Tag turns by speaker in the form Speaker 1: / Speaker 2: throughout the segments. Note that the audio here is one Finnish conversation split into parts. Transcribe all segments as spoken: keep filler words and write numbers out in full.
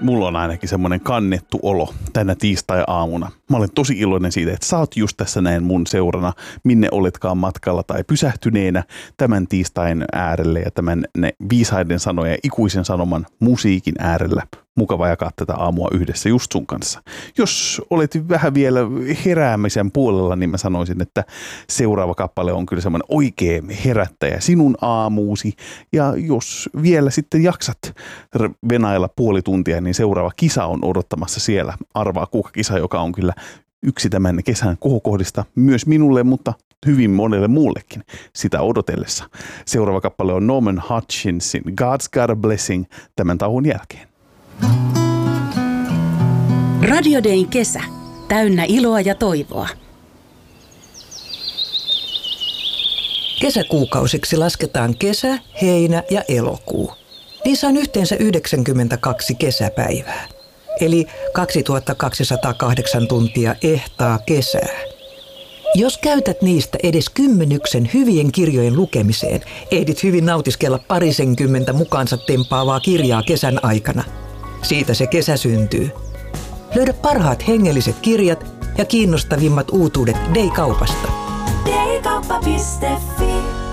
Speaker 1: mulla on ainakin semmoinen kannettu olo tänä tiistai-aamuna. Mä olen tosi iloinen siitä, että sä oot just tässä näin mun seurana, minne oletkaan matkalla tai pysähtyneenä tämän tiistain äärelle ja tämän ne viisaiden sanoja ja ikuisen sanoman musiikin äärellä. Mukava jakaa tätä aamua yhdessä just sun kanssa. Jos olet vähän vielä heräämisen puolella, niin mä sanoisin, että seuraava kappale on kyllä semmoinen oikea herättäjä sinun aamuusi. Ja jos vielä sitten jaksat venailla puoli tuntia, niin seuraava kisa on odottamassa siellä. Arvaa kuka kisa, joka on kyllä yksi tämän kesän kohokohdista myös minulle, mutta hyvin monelle muullekin sitä odotellessa. Seuraava kappale on Norman Hutchinsin God's Got a Blessing tämän tauon jälkeen.
Speaker 2: Radio Dayn kesä. Täynnä iloa ja toivoa.
Speaker 3: Kesäkuukausiksi lasketaan kesä, heinä ja elokuu. Niissä on yhteensä yhdeksänkymmentäkaksi kesäpäivää, eli kaksituhattakaksisataakahdeksan tuntia ehtaa kesää. Jos käytät niistä edes kymmenyksen hyvien kirjojen lukemiseen, ehdit hyvin nautiskella parisenkymmentä mukaansa tempaavaa kirjaa kesän aikana. Siitä se kesä syntyy. Löydä parhaat hengelliset kirjat ja kiinnostavimmat uutuudet Day-kaupasta.
Speaker 4: daykauppa piste fi.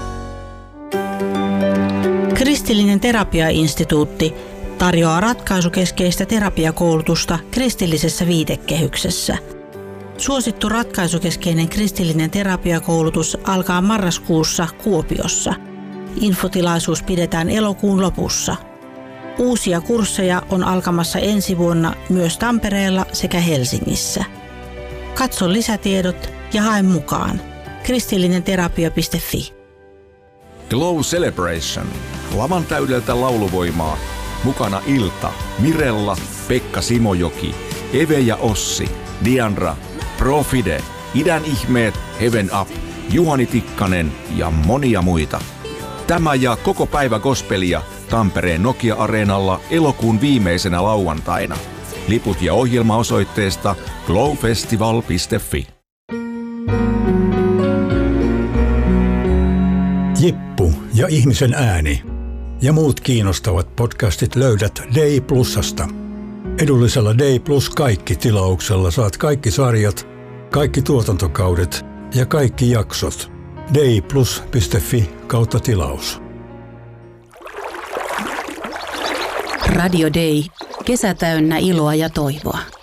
Speaker 5: Kristillinen terapiainstituutti tarjoaa ratkaisukeskeistä terapiakoulutusta kristillisessä viitekehyksessä. Suosittu ratkaisukeskeinen kristillinen terapiakoulutus alkaa marraskuussa Kuopiossa. Infotilaisuus pidetään elokuun lopussa. Uusia kursseja on alkamassa ensi vuonna myös Tampereella sekä Helsingissä. Katso lisätiedot ja hae mukaan. kristillinen terapia piste fi.
Speaker 6: Glow Celebration. Lavan täydeltä lauluvoimaa. Mukana Ilta, Mirella, Pekka Simojoki, Eve ja Ossi, Diandra, Profide, Idän ihmeet, Heaven Up, Juhani Tikkanen ja monia muita. Tämä ja koko päivä gospelia Tampereen Nokia-areenalla elokuun viimeisenä lauantaina. Liput ja ohjelma osoitteesta glowfestival piste fi.
Speaker 7: Jippu ja ihmisen ääni ja muut kiinnostavat podcastit löydät Day Plusasta. Edullisella Day Plus kaikki -tilauksella saat kaikki sarjat, kaikki tuotantokaudet ja kaikki jaksot. dayplus piste fi kautta tilaus.
Speaker 2: Radio Day. Kesä täynnä iloa ja toivoa.